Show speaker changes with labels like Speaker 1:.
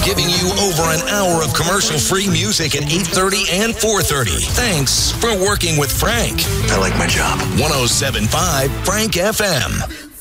Speaker 1: giving you over an hour of commercial-free music at 8:30 and 4:30. Thanks for working with Frank.
Speaker 2: I like my job.
Speaker 1: 107.5 Frank FM.